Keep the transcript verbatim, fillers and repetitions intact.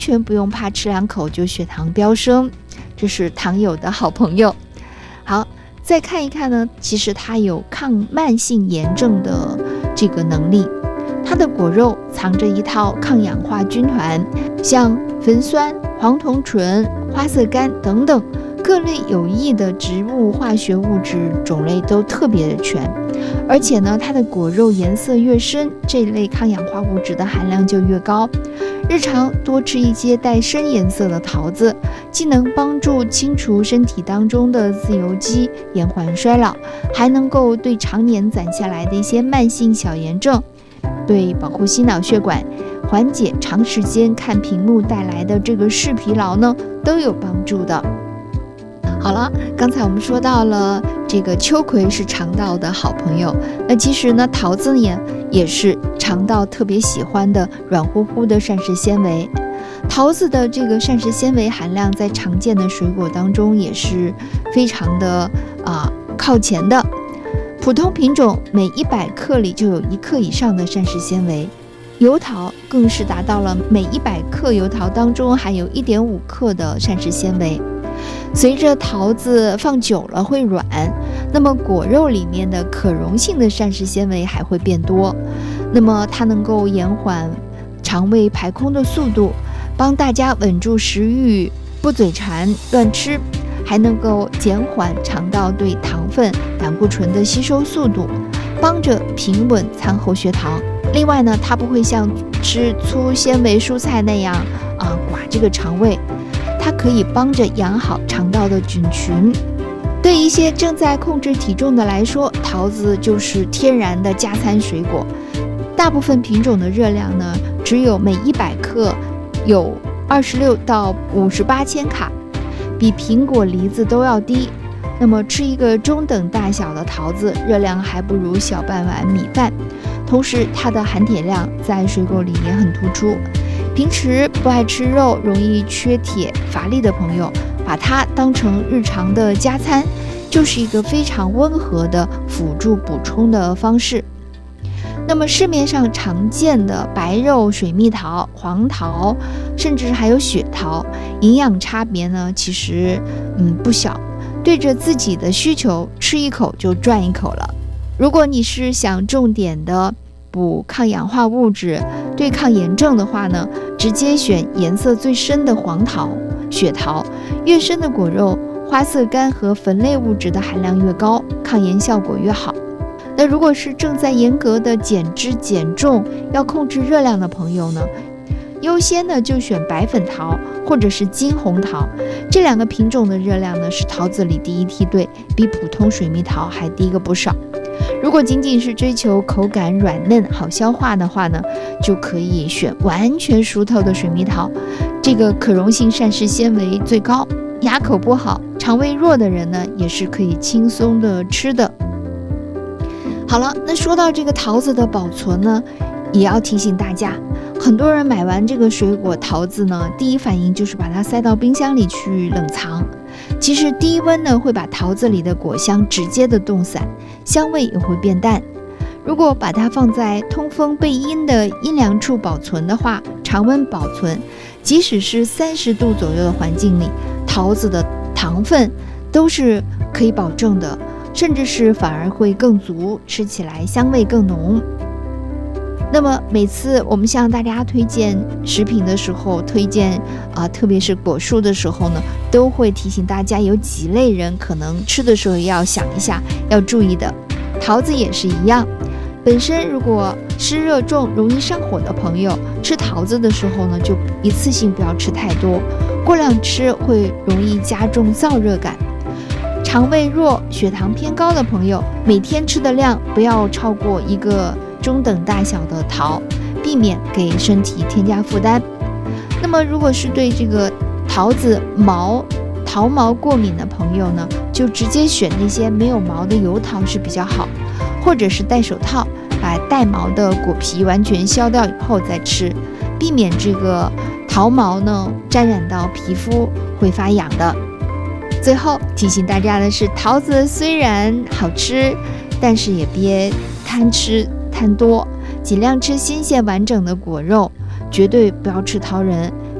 全不用怕吃两口就血糖飙升，这是糖友的好朋友。好，再看一看呢，其实它有抗慢性炎症的这个能力。它的果肉藏着一套抗氧化军团，像酚酸、黄酮醇、花色苷等等各类有益的植物化学物质种类都特别的全，而且呢，它的果肉颜色越深，这类抗氧化物质的含量就越高。日常多吃一些带深颜色的桃子，既能帮助清除身体当中的自由基，延缓衰老，还能够对常年攒下来的一些慢性小炎症，对保护心脑血管，缓解长时间看屏幕带来的这个视疲劳呢，都有帮助的。好了，刚才我们说到了这个秋葵是肠道的好朋友，那其实呢，桃子也也是肠道特别喜欢的软乎乎的膳食纤维。桃子的这个膳食纤维含量在常见的水果当中也是非常的啊、呃、靠前的。普通品种每一百克里就有一克以上的膳食纤维，油桃更是达到了每一百克油桃当中含有一点五克的膳食纤维。随着桃子放久了会软，那么果肉里面的可溶性的膳食纤维还会变多，那么它能够延缓肠胃排空的速度，帮大家稳住食欲，不嘴馋乱吃，还能够减缓肠道对糖分、胆固醇的吸收速度，帮着平稳餐后血糖。另外呢，它不会像吃粗纤维蔬菜那样啊剐这个肠胃，它可以帮着养好肠道的菌群。对一些正在控制体重的来说，桃子就是天然的加餐水果。大部分品种的热量呢，只有每一百克有二十六到五十八千卡，比苹果、梨子都要低。那么吃一个中等大小的桃子，热量还不如小半碗米饭。同时，它的含铁量在水果里也很突出。平时不爱吃肉、容易缺铁、乏力的朋友，把它当成日常的加餐，就是一个非常温和的辅助补充的方式。那么市面上常见的白肉水蜜桃、黄桃，甚至还有雪桃，营养差别呢，其实嗯不小。对着自己的需求，吃一口就赚一口了。如果你是想重点的补抗氧化物质、对抗炎症的话呢，直接选颜色最深的黄桃、雪桃，越深的果肉，花色苷和酚类物质的含量越高，抗炎效果越好。那如果是正在严格的减脂减重，要控制热量的朋友呢，优先呢就选白粉桃或者是金红桃，这两个品种的热量呢是桃子里第一梯队，比普通水蜜桃还低个不少。如果仅仅是追求口感软嫩好消化的话呢，就可以选完全熟透的水蜜桃，这个可溶性膳食纤维最高，牙口不好、肠胃弱的人呢也是可以轻松的吃的。好了，那说到这个桃子的保存呢，也要提醒大家，很多人买完这个水果桃子呢，第一反应就是把它塞到冰箱里去冷藏。其实低温呢会把桃子里的果香直接的冻散，香味也会变淡。如果把它放在通风背阴的阴凉处保存的话，常温保存，即使是三十度左右的环境里，桃子的糖分都是可以保证的，甚至是反而会更足，吃起来香味更浓。那么每次我们向大家推荐食品的时候，推荐啊、呃，特别是果蔬的时候呢，都会提醒大家有几类人可能吃的时候要想一下，要注意的。桃子也是一样，本身如果湿热重、容易上火的朋友，吃桃子的时候呢，就一次性不要吃太多，过量吃会容易加重燥热感。肠胃弱、血糖偏高的朋友，每天吃的量不要超过一个中等大小的桃，避免给身体添加负担。那么如果是对这个桃子毛、桃毛过敏的朋友呢，就直接选那些没有毛的油桃是比较好，或者是戴手套，把带毛的果皮完全削掉以后再吃，避免这个桃毛呢沾染到皮肤会发痒的。最后提醒大家的是，桃子虽然好吃，但是也别贪吃贪多，尽量吃新鲜完整的果肉，绝对不要吃桃仁，